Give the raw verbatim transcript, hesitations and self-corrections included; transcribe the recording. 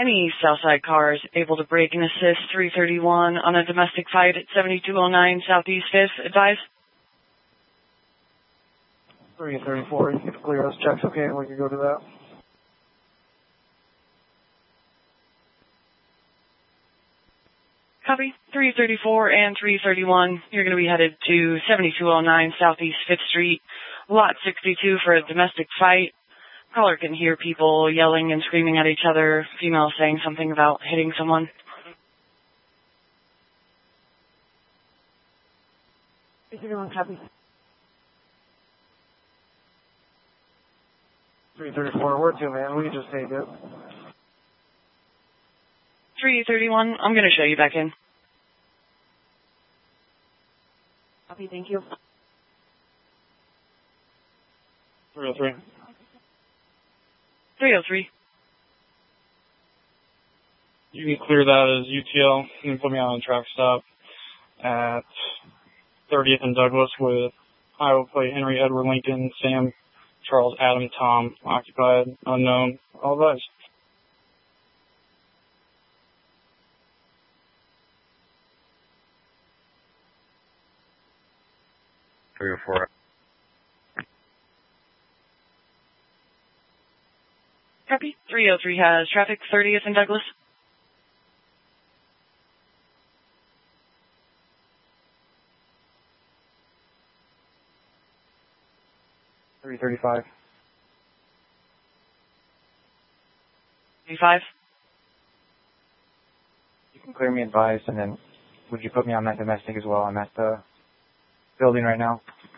Any Southside cars able to brake and assist three thirty-one on a domestic fight at seventy-two oh nine Southeast fifth, advise? three thirty-four, you can clear those checks, okay, we can go to that. Copy. three thirty-four and three thirty-one, you're going to be headed to seventy-two oh nine Southeast fifth Street, lot sixty-two for a domestic fight. Caller can hear people yelling and screaming at each other, female saying something about hitting someone. three thirty-one, copy. three thirty-four, where to, man? We can just take it. three thirty-one, I'm going to show you back in. Copy, thank you. three oh three. three oh three. You can clear that as U T L. You can put me on a traffic stop at thirtieth and Douglas with Iowa plate Henry Edward Lincoln, Sam, Charles, Adam, Tom, occupied, unknown, all advised. three oh four. Copy. three oh three has traffic, thirtieth and Douglas. three thirty-five. thirty-five. You can clear me advised, and then would you put me on that domestic as well? I'm at the building right now.